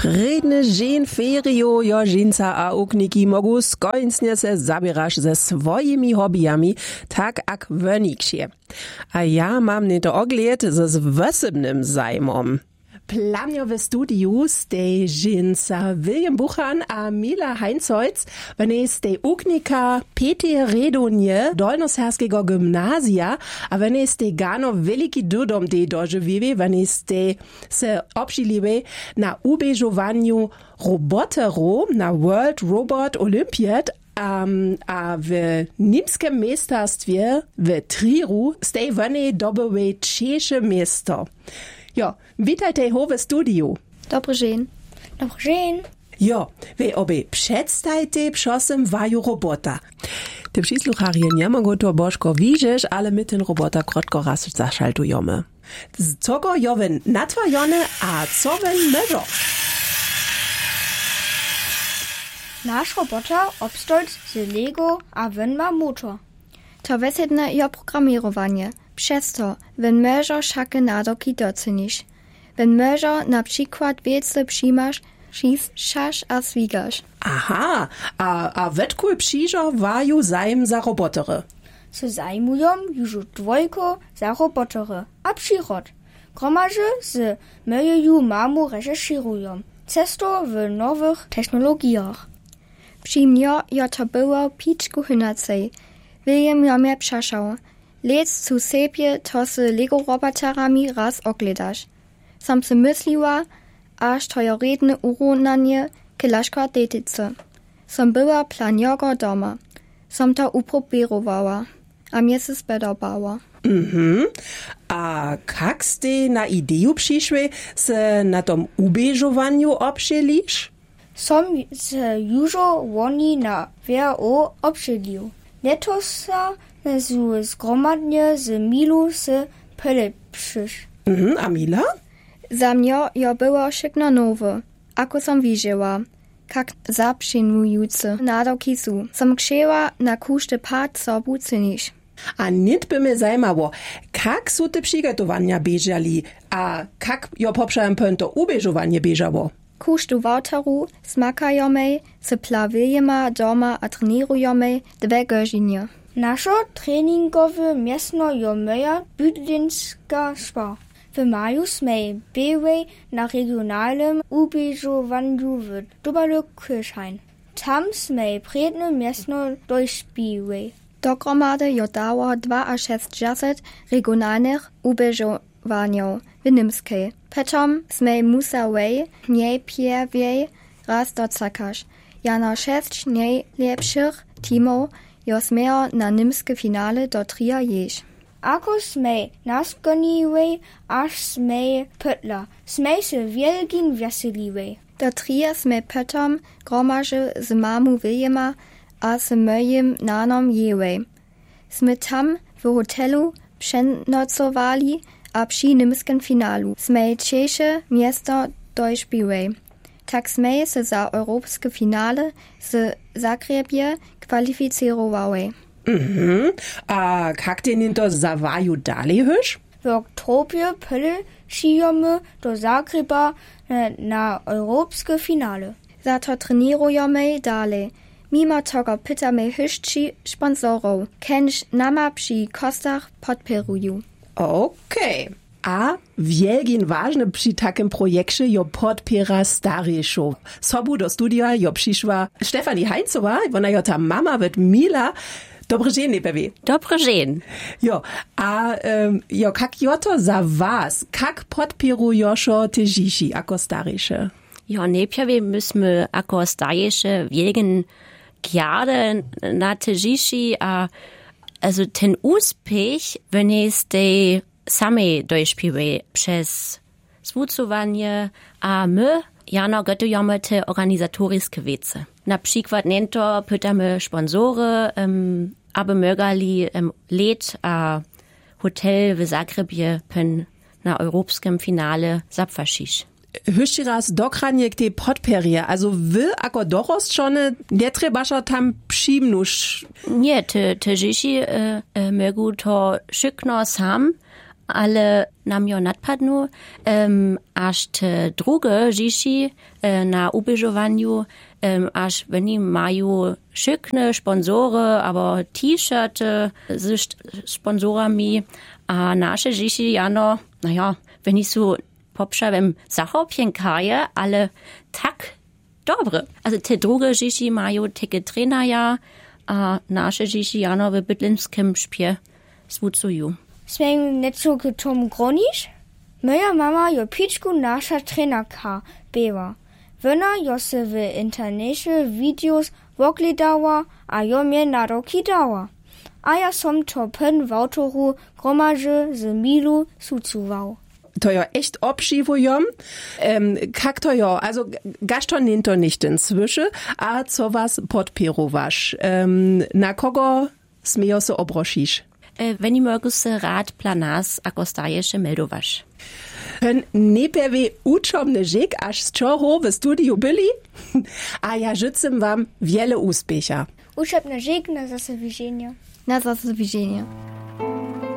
Predne žen ferio jo ženca a ukniki mogu skończnie se zabieraš ze svojimi hobbyami, tak ak wönikšie. A ja mam neto ogled ze zwösebnym zajmom. Plamjowe studiu stej ženca William Buchan a Mila Heinzholz, wene stej uknika Peter Redonje Dolnoserskiego gymnazja, a wene stej gano veliki dudom de dożywiwi, wene stej se obžiliwi na ubežovanju roboterów na World Robot Olympiad, a w nimskim mestarstwie w Triru stej wene dobyły trzecie miejsce. Jo, witajte ho w studiu. Dobry dzień. Dobry dzień. Jo, wy obie przedstajte przosem waju robota. Te przysłucharje nie mogą to bożko widzieć, ale my ten robota krótko raz zaszaltujemy. Co go jowen natwajone, a co wen meżo? Nasz robota obstojí z Lego a wen ma motor. To wesedne jo programowanie. Przez to, wenn możesz wszakie nadoki docenisz. Wenn możesz na przykład wiece przyjmasz, szasz a zwigasz. Aha, a wetkuj przyjżo waju zajem za robotery. Se zajmują już dwojko za robotery, a przyrod. Gromadże z myjeju mamu recherchirują. Cesto w nowych technologiach. Przyjmio jo to było piczku hynacej. William jo mnie przeszał. Lec zu sepie to se Lego-roboterami raz ogledaš. Sam se mysliła, aż to jo redne urównanie kilaszka detice. Som była planjogo doma. Som to uprobirowała, a mnie se spodobało. A kak ste na ideju przyszły se na tom ubežovanju obšeliš? Som se južo woni na VO obšelił. Letosa zu zgromadnie z Milu se pelepšiš. A Mila? Za mňo jo było šikno nowe, ako som widziała, kak zapřinujuce nadoki su. Som kšeła na kušte pat sobu ceniš. A nit by me zajmało, kak su te przygotowania bieżali, a kak jo poprzałem pęto ubežovanie bieżało? Kuštu Wouteru smakajome, se plawiejema doma a trenirujome dve gožinje. Nasze treningowe miesno jo moja bydlinska szpa. W maju sme były na regionalnym ubežovanju w Doberle-Kirchhain. Tam sme predne miesno dośpiły. Dohromady jo dało 62 regionalnych ubežovanjów w Nimskej. Potom sme musały najpierwej raz docakać. Jano 6 najlepszych teamów jo smejo na nimske finale do tria jež. Ako sme nasgoniły, aż sme pytla. Sme se wielkin weseliły. Do tria sme potom gromadže z mamu Williama a z mojim nanom jeły. Sme tam w hotelu przenocowali a przy nimskim finalu sme trzecie miasto dośpiły. Tak sme se za europejskie finale z Zagrebie kwalificerowały. A kak ty to za waju dalej hysz? W oktobie przyjemy do Zagreba na europejskie finale. Za to trenirujemy dalej. Mimo tego pytamy hyszczy sponsorów, kenż nama przy kostach podpierują. Okej. A wielgin ważny przy takim projekcie jo podpiera starejszów. Sobu do studia jo przyszła Stefanie Heinzowa, ona jo ta mama wet Mila. Dobry dzień, nepewie. Dobry dzień. Jo, a jo, kak jo to za was? Kak podpierujoszo te dzieci jako starejsze? Jo, nepewie myśmy jako starejsze wielgin kjade na te dzieci, a also ten uspech, wenn es te same dośpiły przez zwucowanie, a my jano gotujemy te organizatorskie wiece. Na przykład nento pytamy sponsory, aby mögali let a hotel w Zagrebie pen na europejskim finale zapfaszić. Höchst raz dokranjek te podperie, also wy ako dorosczone nie trzeba tam przymnusz. Nie, te dzieci mogą to szybko sam, ale nam jo nadpadnu, aż te drugie Rzeszy na ubeżowaniu, aż oni mają szykne sponsory, albo t-shirty z sponsorami, a nasze Rzeszy jano, oni są poprzedem zachopjenkaje, ale tak dobre. Also te drugie Rzeszy mają takie trenaja, a nasze Rzeszy jano w bydlinskim szpie zwucują. Smiem nieco k tomu groniš? Moja mama jo pičku nasza trenerka była. Wona jo se w internecie videos wogledała, a jo mnie na roki dała. A ja som to pen w autoru gromaży z milu sucuwał. To ja echt obschiwujom. Kak to ja, also gašto ninto nicht inzwischen, a co was podpirowaš? Na kogo smiejo se obrošiš? Wenn ich mögus rad planas ako staješe meldovaš. Nepewe učomny žik, až z čoho w studiu byli, a ja życzę wam wiele úspěcha. Učebny žik na zase widzenia. Na zase widzenia.